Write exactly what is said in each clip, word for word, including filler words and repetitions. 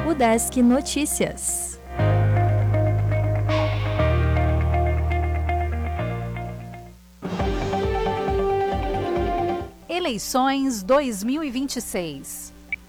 Udesc Notícias. Eleições dois mil e vinte e seis.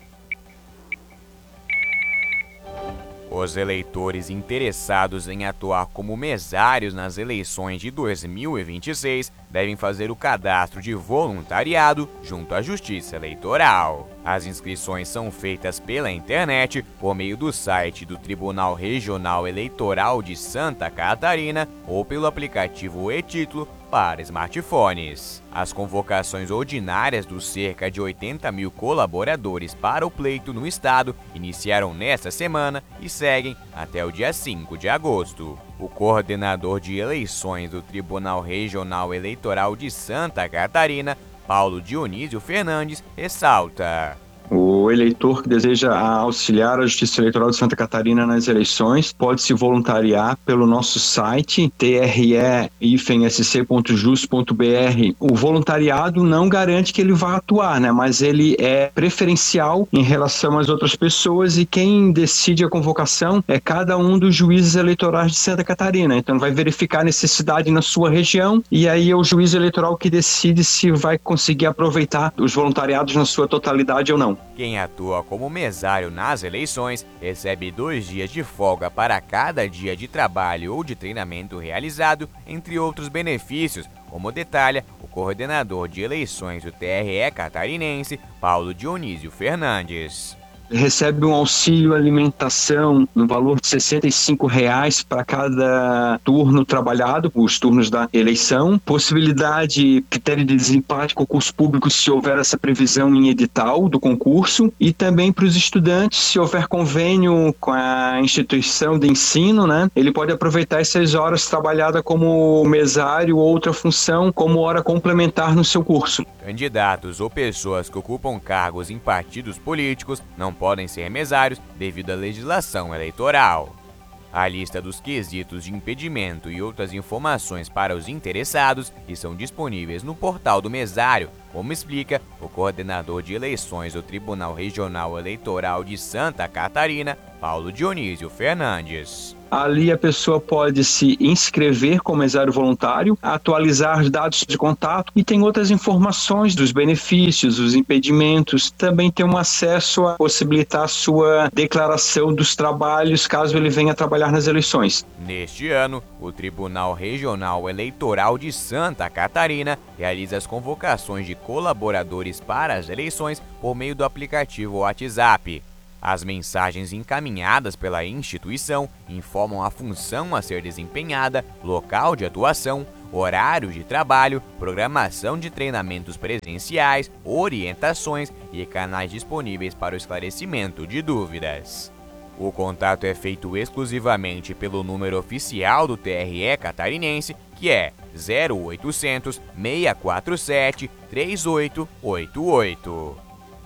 Os eleitores interessados em atuar como mesários nas eleições de dois mil e vinte e seis devem fazer o cadastro de voluntariado junto à Justiça Eleitoral. As inscrições são feitas pela internet por meio do site do Tribunal Regional Eleitoral de Santa Catarina ou pelo aplicativo e-Título para smartphones. As convocações ordinárias dos cerca de oitenta mil colaboradores para o pleito no estado iniciaram nesta semana e seguem até o dia cinco de agosto. O coordenador de eleições do Tribunal Regional Eleitoral de Santa Catarina, Paulo Dionísio Fernandes, ressalta: o eleitor que deseja auxiliar a Justiça Eleitoral de Santa Catarina nas eleições pode se voluntariar pelo nosso site t r e s c ponto jus ponto b r. O voluntariado não garante que ele vá atuar, né? Mas ele é preferencial em relação às outras pessoas e quem decide a convocação é cada um dos juízes eleitorais de Santa Catarina. Então vai verificar a necessidade na sua região e aí é o juiz eleitoral que decide se vai conseguir aproveitar os voluntariados na sua totalidade ou não. Quem atua como mesário nas eleições recebe dois dias de folga para cada dia de trabalho ou de treinamento realizado, entre outros benefícios, como detalha o coordenador de eleições do T R E catarinense, Paulo Dionísio Fernandes. Recebe um auxílio alimentação no valor de sessenta e cinco reais para cada turno trabalhado, os turnos da eleição. Possibilidade, critério de desempate, concurso público, se houver essa previsão em edital do concurso. E também para os estudantes, se houver convênio com a instituição de ensino, né, ele pode aproveitar essas horas trabalhadas como mesário ou outra função como hora complementar no seu curso. Candidatos ou pessoas que ocupam cargos em partidos políticos não podem ser mesários devido à legislação eleitoral. A lista dos quesitos de impedimento e outras informações para os interessados estão disponíveis no portal do mesário, como explica o coordenador de eleições do Tribunal Regional Eleitoral de Santa Catarina, Paulo Dionísio Fernandes. Ali a pessoa pode se inscrever como mesário voluntário, atualizar os dados de contato e tem outras informações dos benefícios, os impedimentos. Também tem um acesso a possibilitar a sua declaração dos trabalhos caso ele venha trabalhar nas eleições. Neste ano, o Tribunal Regional Eleitoral de Santa Catarina realiza as convocações de colaboradores para as eleições por meio do aplicativo WhatsApp. As mensagens encaminhadas pela instituição informam a função a ser desempenhada, local de atuação, horário de trabalho, programação de treinamentos presenciais, orientações e canais disponíveis para o esclarecimento de dúvidas. O contato é feito exclusivamente pelo número oficial do T R E catarinense, que é zero oitocentos, seis quatro sete, três oito oito oito.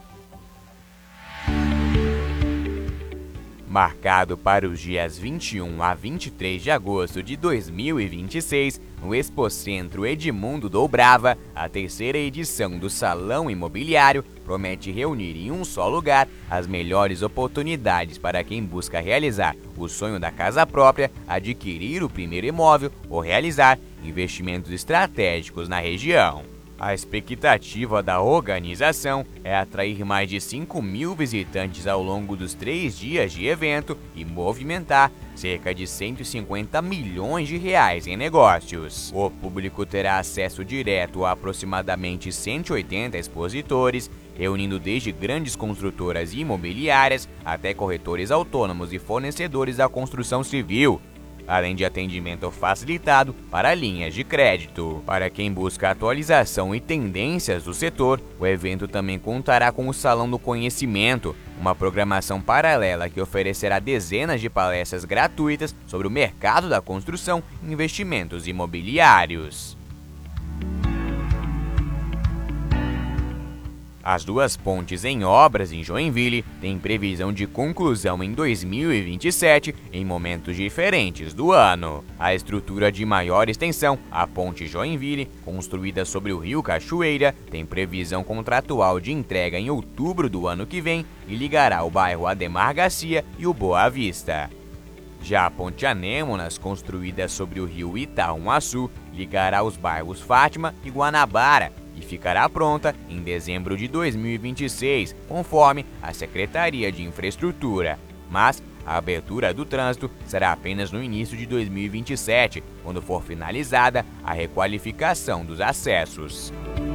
Marcado para os dias vinte e um a vinte e três de agosto de dois mil e vinte e seis, no Expocentro Edmundo Doubrava, a terceira edição do Salão Imobiliário promete reunir em um só lugar as melhores oportunidades para quem busca realizar o sonho da casa própria, adquirir o primeiro imóvel ou realizar investimentos estratégicos na região. A expectativa da organização é atrair mais de cinco mil visitantes ao longo dos três dias de evento e movimentar cerca de cento e cinquenta milhões de reais em negócios. O público terá acesso direto a aproximadamente cento e oitenta expositores, reunindo desde grandes construtoras imobiliárias até corretores autônomos e fornecedores da construção civil, além de atendimento facilitado para linhas de crédito. Para quem busca atualização e tendências do setor, o evento também contará com o Salão do Conhecimento, uma programação paralela que oferecerá dezenas de palestras gratuitas sobre o mercado da construção e investimentos imobiliários. As duas pontes em obras em Joinville têm previsão de conclusão em dois mil e vinte e sete, em momentos diferentes do ano. A estrutura de maior extensão, a Ponte Joinville, construída sobre o rio Cachoeira, tem previsão contratual de entrega em outubro do ano que vem e ligará o bairro Ademar Garcia e o Boa Vista. Já a Ponte Anêmonas, construída sobre o rio Itaúmaçu, ligará os bairros Fátima e Guanabara e ficará pronta em dezembro de dois mil e vinte e seis, conforme a Secretaria de Infraestrutura. Mas a abertura do trânsito será apenas no início de dois mil e vinte e sete, quando for finalizada a requalificação dos acessos.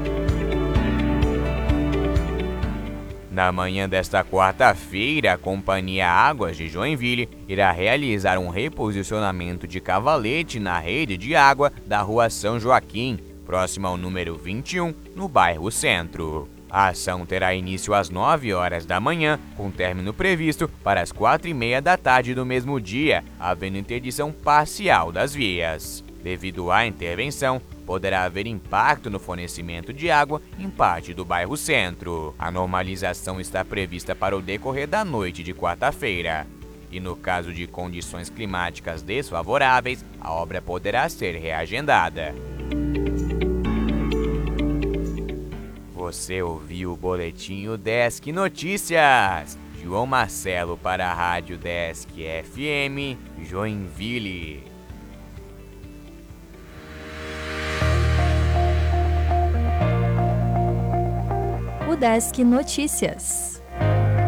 Na manhã desta quarta-feira, a Companhia Águas de Joinville irá realizar um reposicionamento de cavalete na rede de água da Rua São Joaquim, próximo ao número vinte e um, no bairro Centro. A ação terá início às nove horas da manhã, com término previsto para as quatro e meia da tarde do mesmo dia, havendo interdição parcial das vias. Devido à intervenção, poderá haver impacto no fornecimento de água em parte do bairro Centro. A normalização está prevista para o decorrer da noite de quarta-feira. E no caso de condições climáticas desfavoráveis, a obra poderá ser reagendada. Você ouviu o Boletim Udesc Notícias. João Marcelo para a Rádio Udesc F M, Joinville. Udesc Notícias.